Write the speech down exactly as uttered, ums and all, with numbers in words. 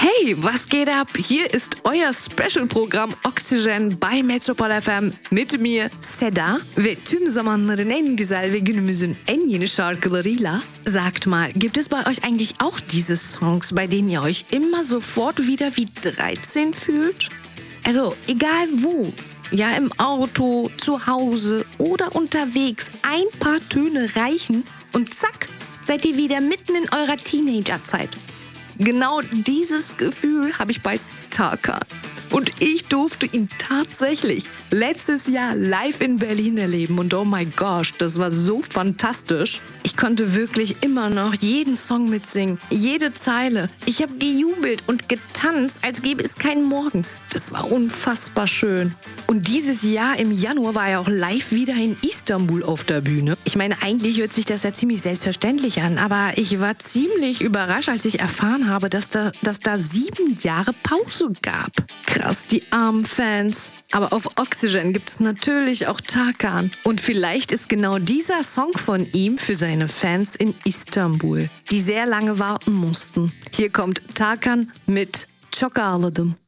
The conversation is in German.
Hey, was geht ab? Hier ist euer Special-Programm Oxygen bei Metropol F M mit mir Seda ve tüm zamanların en güzel ve günümüzün en yeni şarkılarıyla. Sagt mal, gibt es bei euch eigentlich auch diese Songs, bei denen ihr euch immer sofort wieder wie dreizehn fühlt? Also, egal wo. Ja, im Auto, zu Hause oder unterwegs. Ein paar Töne reichen und zack, seid ihr wieder mitten in eurer Teenagerzeit. Genau dieses Gefühl habe ich bei Tarkan. Und ich durfte ihn tatsächlich letztes Jahr live in Berlin erleben. Und oh my gosh, das war so fantastisch. Ich konnte wirklich immer noch jeden Song mitsingen, jede Zeile. Ich habe gejubelt und getanzt, als gäbe es keinen Morgen. Das war unfassbar schön. Und dieses Jahr im Januar war er auch live wieder in Istanbul auf der Bühne. Ich meine, eigentlich hört sich das ja ziemlich selbstverständlich an, aber ich war ziemlich überrascht, als ich erfahren habe, dass da, dass da sieben Jahre Pause gab. Krass, die armen Fans. Aber auf Oxygen gibt es natürlich auch Tarkan. Und vielleicht ist genau dieser Song von ihm für seine Fans in Istanbul, die sehr lange warten mussten. Hier kommt Tarkan mit Çok Ağladım.